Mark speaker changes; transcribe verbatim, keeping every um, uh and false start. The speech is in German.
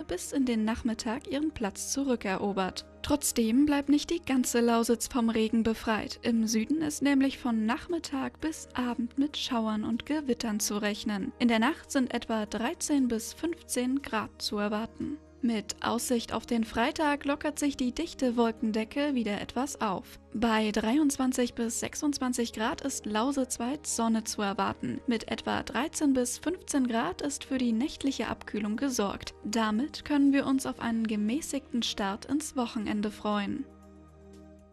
Speaker 1: bis in den Nachmittag ihren Platz zurückerobert. Trotzdem bleibt nicht die ganze Lausitz vom Regen befreit. Im Süden ist nämlich von Nachmittag bis Abend mit Schauern und Gewittern zu rechnen. In der Nacht sind etwa dreizehn bis fünfzehn Grad zu erwarten. Mit Aussicht auf den Freitag lockert sich die dichte Wolkendecke wieder etwas auf. Bei dreiundzwanzig bis sechsundzwanzig Grad ist lausitzweit Sonne zu erwarten. Mit etwa dreizehn bis fünfzehn Grad ist für die nächtliche Abkühlung gesorgt. Damit können wir uns auf einen gemäßigten Start ins Wochenende freuen.